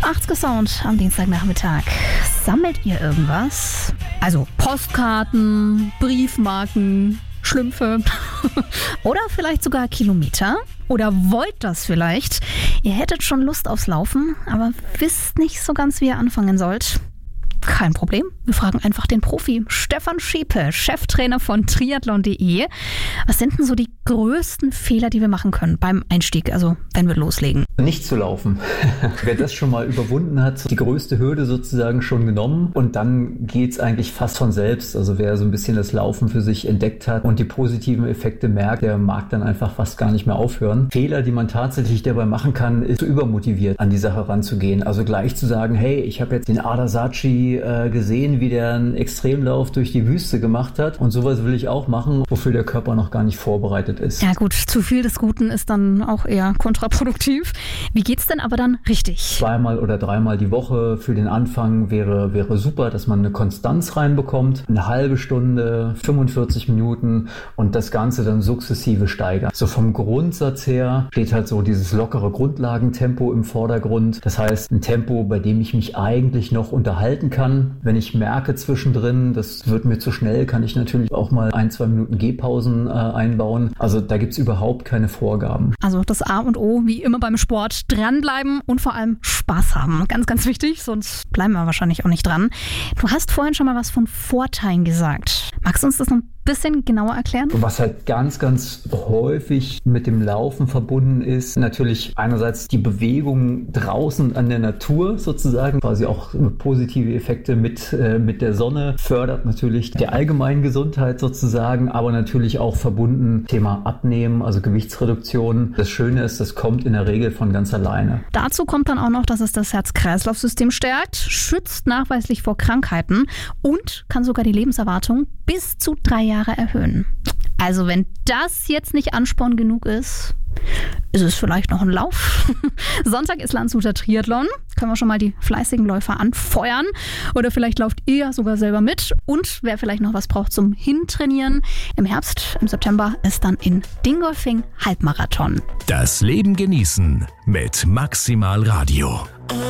80er Sound am Dienstagnachmittag. Sammelt ihr irgendwas? Also Postkarten, Briefmarken, Schlümpfe oder vielleicht sogar Kilometer? Oder wollt das vielleicht? Ihr hättet schon Lust aufs Laufen, aber wisst nicht so ganz, wie ihr anfangen sollt. Kein Problem, wir fragen einfach den Profi Stefan Schepe, Cheftrainer von triathlon.de. Was sind denn so die größten Fehler, die wir machen können beim Einstieg, also wenn wir loslegen? Nicht zu laufen. Wer das schon mal überwunden hat, die größte Hürde sozusagen schon genommen und dann geht's eigentlich fast von selbst. Also wer so ein bisschen das Laufen für sich entdeckt hat und die positiven Effekte merkt, der mag dann einfach fast gar nicht mehr aufhören. Fehler, die man tatsächlich dabei machen kann, ist zu übermotiviert an die Sache ranzugehen. Also gleich zu sagen, hey, ich habe jetzt den Ardar Saci gesehen, wie der einen Extremlauf durch die Wüste gemacht hat und sowas will ich auch machen, wofür der Körper noch gar nicht vorbereitet ist. Ja gut, zu viel des Guten ist dann auch eher kontraproduktiv. Wie geht's denn aber dann richtig? 2-mal oder 3-mal die Woche für den Anfang wäre super, dass man eine Konstanz reinbekommt. Eine halbe Stunde, 45 Minuten und das Ganze dann sukzessive steigern. So vom Grundsatz her steht halt so dieses lockere Grundlagentempo im Vordergrund. Das heißt, ein Tempo, bei dem ich mich eigentlich noch unterhalten kann. Wenn ich merke zwischendrin, das wird mir zu schnell, kann ich natürlich auch mal 1-2 Minuten Gehpausen einbauen. Also da gibt es überhaupt keine Vorgaben. Also das A und O, wie immer beim Sport, dranbleiben und vor allem Spaß haben. Ganz, ganz wichtig, sonst bleiben wir wahrscheinlich auch nicht dran. Du hast vorhin schon mal was von Vorteilen gesagt. Magst du uns das noch ein bisschen genauer erklären? Was halt ganz, ganz häufig mit dem Laufen verbunden ist, natürlich einerseits die Bewegung draußen an der Natur sozusagen, quasi auch positive Effekte mit der Sonne, fördert natürlich die allgemeine Gesundheit sozusagen, aber natürlich auch verbunden Thema Abnehmen, also Gewichtsreduktion. Das Schöne ist, das kommt in der Regel von ganz alleine. Dazu kommt dann auch noch, dass es das Herz-Kreislauf-System stärkt, schützt nachweislich vor Krankheiten und kann sogar die Lebenserwartung bis zu 3 Jahre erhöhen. Also wenn das jetzt nicht Ansporn genug ist, ist es vielleicht noch ein Lauf. Sonntag ist Landshuter Triathlon. Können wir schon mal die fleißigen Läufer anfeuern. Oder vielleicht lauft ihr ja sogar selber mit. Und wer vielleicht noch was braucht zum Hintrainieren, im Herbst, im September ist dann in Dingolfing Halbmarathon. Das Leben genießen mit Maximal Radio.